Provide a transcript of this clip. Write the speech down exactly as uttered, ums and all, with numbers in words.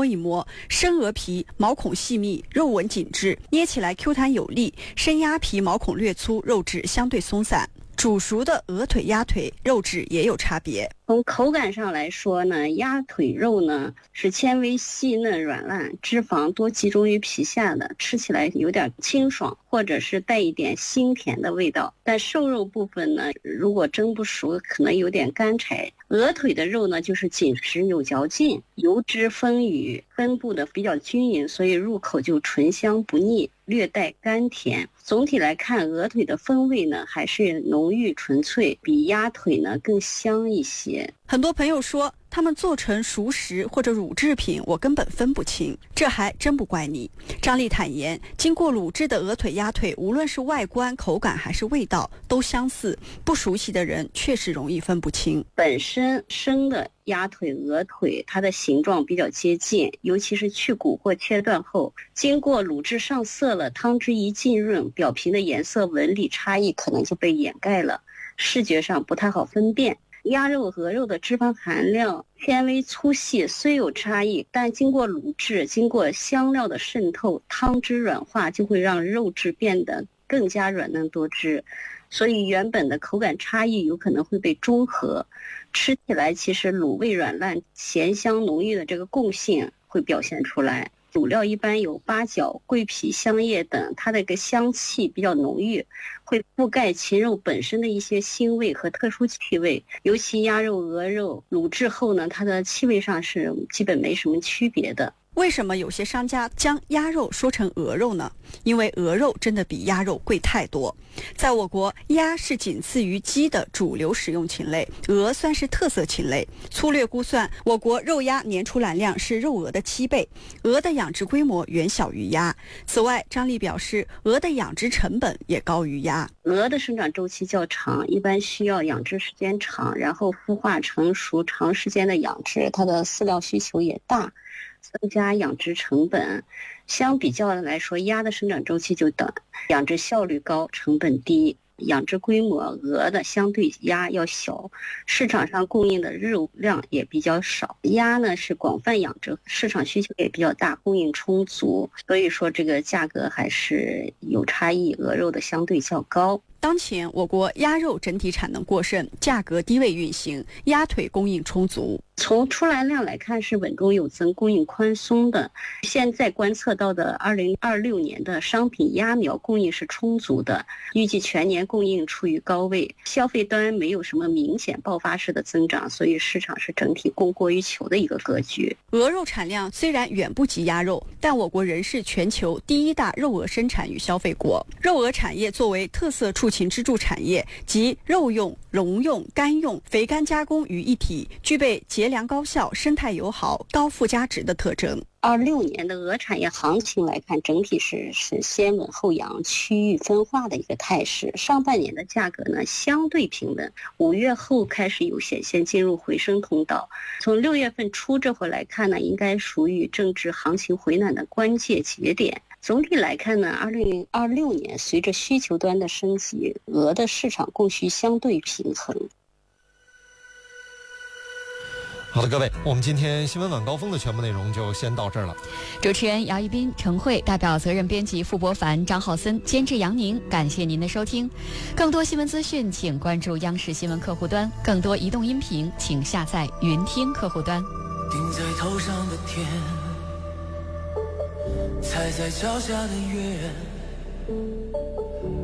摸一摸，生鹅皮毛孔细密，肉纹紧致，捏起来 Q 弹有力；生鸭皮毛孔略粗，肉质相对松散。煮熟的鹅腿、鸭腿肉质也有差别。 从口感上来说呢，鸭腿肉呢是纤维细嫩软烂，脂肪多集中于皮下的，吃起来有点清爽，或者是带一点腥甜的味道。但瘦肉部分呢，如果蒸不熟，可能有点干柴。鹅腿的肉呢，就是紧实有嚼劲，油脂丰腴，分布的比较均匀，所以入口就醇香不腻，略带甘甜。总体来看，鹅腿的风味呢还是浓郁纯粹，比鸭腿呢更香一些。 很多朋友说他们做成熟食或者乳制品，我根本分不清，这还真不怪你。张丽坦言，经过卤制的鹅腿、鸭腿，无论是外观、口感还是味道都相似，不熟悉的人确实容易分不清。 本身生的鸭腿、鹅腿，它的形状比较接近，尤其是去骨或切断后，经过卤制上色了，汤汁一浸润，表皮的颜色纹理差异可能就被掩盖了，视觉上不太好分辨。鸭肉、鹅肉的脂肪含量、纤维粗细虽有差异，但经过卤制，经过香料的渗透，汤汁软化，就会让肉质变得更加软嫩多汁，所以原本的口感差异有可能会被中和，吃起来其实卤味软烂、咸香浓郁的这个共性会表现出来。主料一般有八角、桂皮、香叶等，它的一个香气比较浓郁，会覆盖禽肉本身的一些腥味和特殊气味。尤其鸭肉、鹅肉卤制后呢，它的气味上是基本没什么区别的。 为什么有些商家将鸭肉说成鹅肉呢？因为鹅肉真的比鸭肉贵太多。在我国，鸭是仅次于鸡的主流食用禽类，鹅算是特色禽类。粗略估算，我国肉鸭年出栏量是肉鹅的七倍，鹅的养殖规模远小于鸭。此外，张丽表示，鹅的养殖成本也高于鸭。 鹅的生长周期较长，一般需要养殖时间长，然后孵化成熟，长时间的养殖，它的饲料需求也大，增加养殖成本。相比较来说，鸭的生长周期就短，养殖效率高，成本低，养殖规模鹅的相对鸭要小，市场上供应的肉量也比较少。鸭呢是广泛养殖，市场需求也比较大，供应充足，所以说这个价格还是有差异，鹅肉的相对较高。 当前我国鸭肉整体产能过剩，价格低位运行，鸭腿供应充足。 从出栏量来看是稳中有增，供应宽松的。现在观测到的二零二六年的商品鸭苗供应是充足的，预计全年供应处于高位，消费端没有什么明显爆发式的增长，所以市场是整体供过于求的一个格局。 鹅肉产量虽然远不及鸭肉，但我国仍是全球第一大肉鹅生产与消费国。肉鹅产业作为特色畜禽支柱产业，集肉用、笼用、干用、肥干加工于一体，具备节粮高效、生态友好、高附加值的特征。 二六年的鹅产业行情来看，整体是是先稳后扬、区域分化的一个态势。上半年的价格呢相对平稳，五月后开始有显现进入回升通道。从六月份初这会来看呢，应该属于正值行情回暖的关键节点。总体来看呢，二零二六年随着需求端的升级，鹅的市场供需相对平衡。 好的，各位，我们今天新闻晚高峰的全部内容就先到这儿了。 主持人姚一斌、陈慧，代表责任编辑傅博凡、张浩森，监制杨宁，感谢您的收听。更多新闻资讯，请关注央视新闻客户端；更多移动音频，请下载云听客户端。 顶在头上的天，踩在脚下的月，